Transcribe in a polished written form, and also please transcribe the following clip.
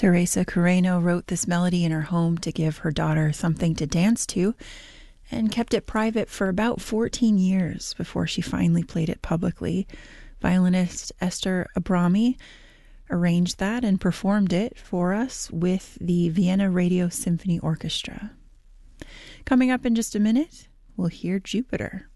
Teresa Carreño wrote this melody in her home to give her daughter something to dance to and kept it private for about 14 years before she finally played it publicly. Violinist Esther Abrami arranged that and performed it for us with the Vienna Radio Symphony Orchestra. Coming up in just a minute, we'll hear Jupiter.